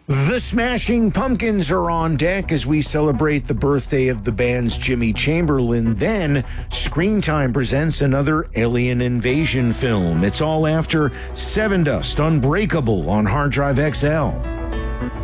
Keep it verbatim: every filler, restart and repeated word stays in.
The Smashing Pumpkins are on deck as we celebrate the birthday of the band's Jimmy Chamberlin. Then, Screen Time presents another alien invasion film. It's all after Sevendust Unbreakable on Hard Drive X L.